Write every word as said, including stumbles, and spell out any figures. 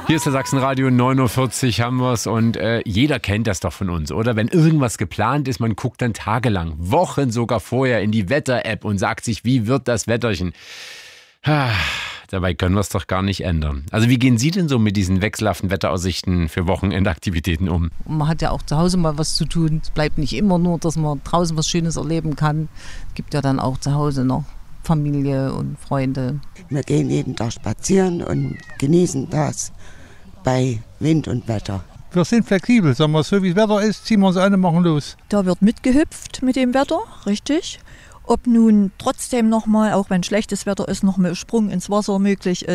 Hier ist der Sachsenradio, neun Uhr vierzig haben wir es und äh, jeder kennt das doch von uns, oder? Wenn irgendwas geplant ist, man guckt dann tagelang, Wochen sogar vorher in die Wetter-App und sagt sich, wie wird das Wetterchen? Ah, dabei können wir es doch gar nicht ändern. Also wie gehen Sie denn so mit diesen wechselhaften Wetteraussichten für Wochenendaktivitäten um? Man hat ja auch zu Hause mal was zu tun. Es bleibt nicht immer nur, dass man draußen was Schönes erleben kann. Es gibt ja dann auch zu Hause noch Familie und Freunde. Wir gehen jeden Tag spazieren und genießen das bei Wind und Wetter. Wir sind flexibel, sagen wir, so wie das Wetter ist, ziehen wir uns an und machen los. Da wird mitgehüpft mit dem Wetter, richtig. Ob nun trotzdem nochmal, auch wenn schlechtes Wetter ist, noch ein Sprung ins Wasser möglich ist.